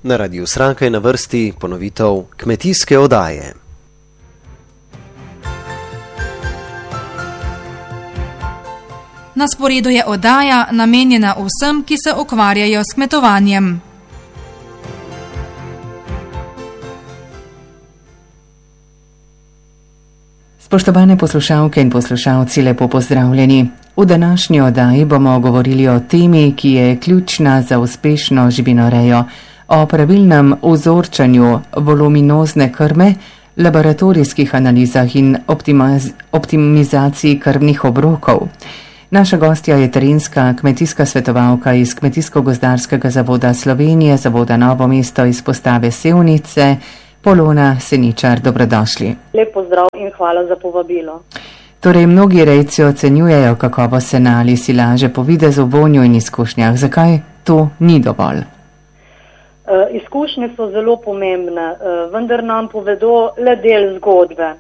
Na Radiu Sranka je na vrsti ponovitev kmetijske oddaje. Na sporedu je oddaja namenjena vsem, ki se ukvarjajo s kmetovanjem. Spoštovane poslušalke in poslušalci, lepo pozdravljeni. V današnji oddaji bomo govorili o temi, ki je ključna za uspešno živinorejo, o pravilnem vzorčanju voluminozne krme, laboratorijskih analizah in optimizaciji krmnih obrokov. Naša gostja je terenska kmetijska svetovalka iz Kmetijsko-gozdarskega zavoda Slovenije, zavoda Novo mesto, izpostave Sevnice, Polona Seničar. Dobrodošli. Lep pozdrav in hvala za povabilo. Torej, mnogi rejci ocenjujejo kakovost sena ali silaže po videzu, vonju in izkušnjah. Zakaj to ni dovolj? Izkušnje so zelo pomembne, vendar nam povedo le del zgodbe.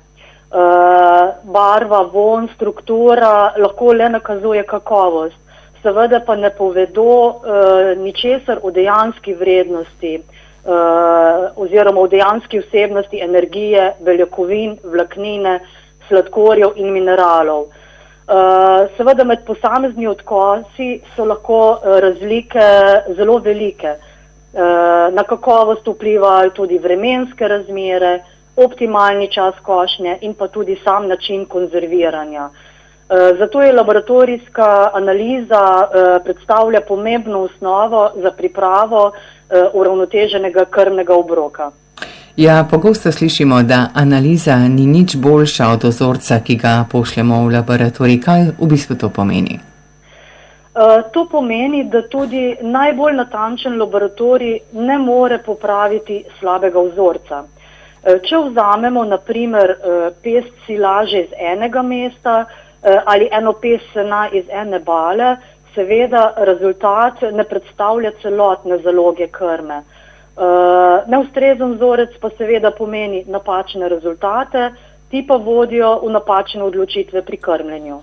Barva, vonj, struktura lahko le nakazuje kakovost. Seveda pa ne povedo ničesar o dejanski vrednosti oziroma o dejanski vsebnosti energije, beljakovin, vlaknine, sladkorjev in mineralov. Seveda med posameznimi odkosi so lahko razlike zelo velike. Na kakovost vplivajo tudi vremenske razmere, optimalni čas košnje in pa tudi sam način konzerviranja. Zato je laboratorijska analiza predstavlja pomembno osnovo za pripravo uravnoteženega krmnega obroka. Ja, pogosto slišimo, da analiza ni nič boljša od vzorca, ki ga pošljemo v laboratorij. Kaj v bistvu to pomeni? To pomeni, da tudi najbolj natančen laboratorij ne more popraviti slabega vzorca. Če vzamemo na primer pest silaže iz enega mesta ali eno pest sena iz ene bale, seveda rezultat ne predstavlja celotne zaloge krme. Neustrezen vzorec pa seveda pomeni napačne rezultate, ti pa vodijo v napačne odločitve pri krmljenju.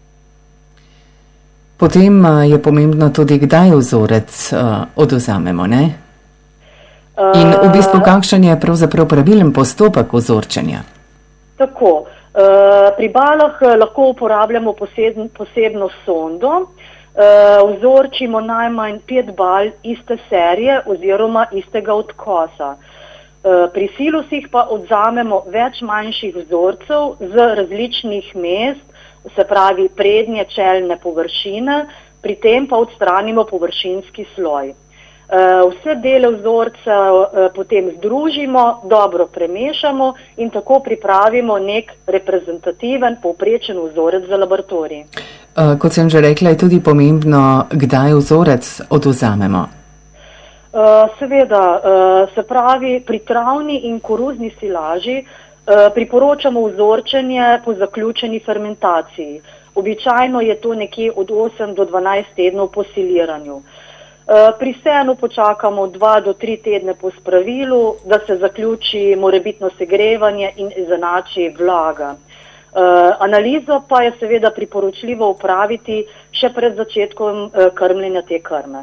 Potem je pomembno tudi, kdaj vzorec odvzamemo, ne? In v bistvu kakšen je pravzaprav pravilen postopek vzorčenja? Tako, pri balah lahko uporabljamo posebno sondo, vzorčimo najmanj 5 bal iste serije oziroma istega odkosa. Pri silusih pa odvzamemo več manjših vzorcev z različnih mest, se pravi prednje čelne površine, pri tem pa odstranimo površinski sloj. Vse dele vzorca potem združimo, dobro premešamo in tako pripravimo nek reprezentativen, povprečen vzorec za laboratorij. Kot sem že rekla, je tudi pomembno, kdaj vzorec odvzamemo. Seveda, se pravi, pri travni in koruzni silaži priporočamo vzorčenje po zaključeni fermentaciji. Običajno je to nekje od 8 do 12 tednov po siliranju. Pri senu počakamo 2 do 3 tedne po spravilu, da se zaključi morebitno segrevanje in izenači vlaga. Analizo pa je seveda priporočljivo upraviti še pred začetkom krmljenja te krme.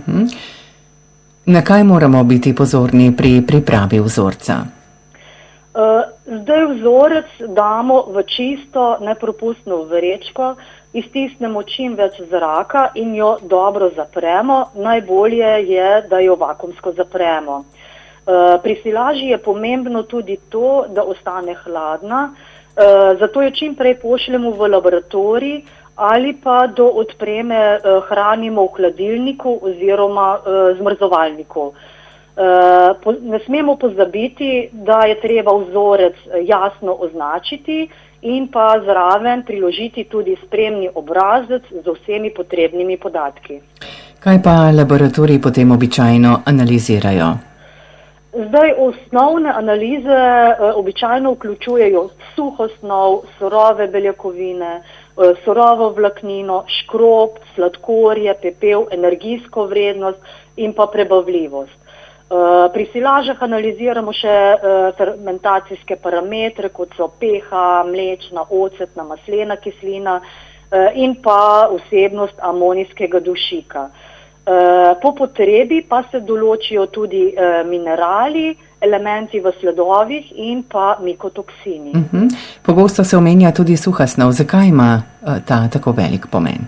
Na kaj moramo biti pozorni pri pripravi vzorca? Zdaj vzorec damo v čisto, nepropustno vrečko, iztisnemo čim več zraka in jo dobro zapremo. Najbolje je, da jo vakuumsko zapremo. Pri silaži je pomembno tudi to, da ostane hladna, zato jo čim prej pošljemo v laboratorij ali pa do odpreme hranimo v hladilniku oziroma zmrzovalniku. Ne smemo pozabiti, da je treba vzorec jasno označiti in pa zraven priložiti tudi spremni obrazec z vsemi potrebnimi podatki. Kaj pa laboratoriji potem običajno analizirajo? Zdaj, osnovne analize običajno vključujejo suho snov, surove beljakovine, surovo vlaknino, škrob, sladkorje, pepel, energijsko vrednost in pa prebavljivost. Pri silažah analiziramo še fermentacijske parametre, kot so pH, mlečna, ocetna, maslena kislina in pa vsebnost amonijskega dušika. Po potrebi pa se določijo tudi minerali, elementi v sledovih in pa mikotoksini. Pogosto se omenja tudi suha snov. Zakaj ima ta tako velik pomen?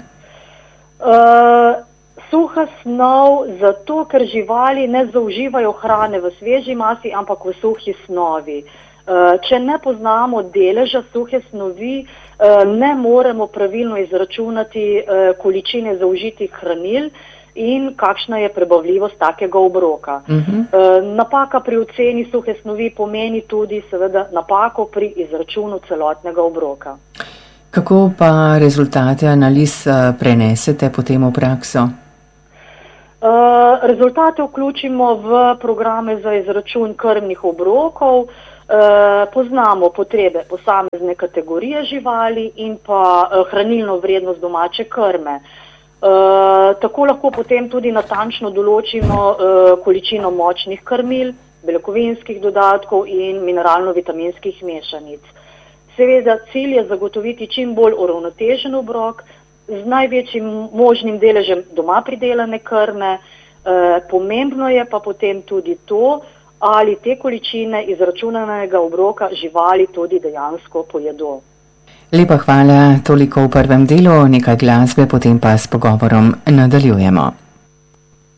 Suha snov zato, ker živali ne zauživajo hrane v sveži masi, ampak v suhi snovi. Če ne poznamo deleža suhe snovi, ne moremo pravilno izračunati količine zaužitih hranil in kakšna je prebavljivost takega obroka. Napaka pri oceni suhe snovi pomeni tudi seveda napako pri izračunu celotnega obroka. Kako pa rezultate analiz prenesete potem v prakso? Rezultate vključimo v programe za izračun krmnih obrokov, poznamo potrebe posamezne kategorije živali in pa hranilno vrednost domače krme. Tako lahko potem tudi natančno določimo količino močnih krmil, beljakovinskih dodatkov in mineralno-vitaminskih mešanic. Seveda cilj je zagotoviti čim bolj uravnotežen obrok z največjim možnim deležem doma pridelane krme. Pomembno je pa potem tudi to, ali te količine izračunanega obroka živali tudi dejansko pojedo. Lepa hvala, toliko v prvem delu, nekaj glasbe, potem pa s pogovorom nadaljujemo.